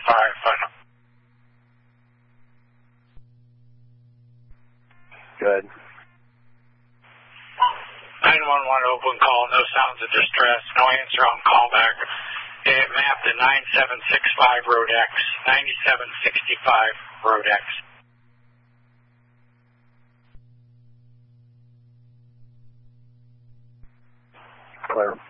final. Good. 911 open call, no sounds of distress, no answer on callback. It mapped to 9765 Road X, 9765 Road X. Clear.